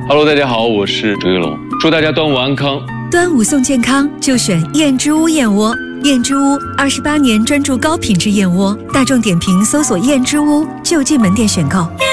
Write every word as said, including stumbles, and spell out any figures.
Hello， 大家好，我是朱一龙，祝大家端午安康。 端午送健康，就选燕之屋燕窝。燕之屋二十八年专注高品质燕窝，大众点评搜索燕之屋就近门店选购。